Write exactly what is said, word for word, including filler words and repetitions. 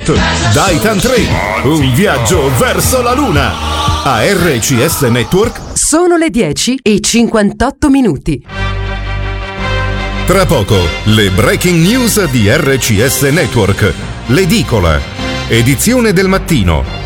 Astronaut, Titan tre, un viaggio verso la Luna. A R C S Network sono le dieci e cinquantotto minuti. Tra poco, le breaking news di R C S Network. L'edicola, edizione del mattino.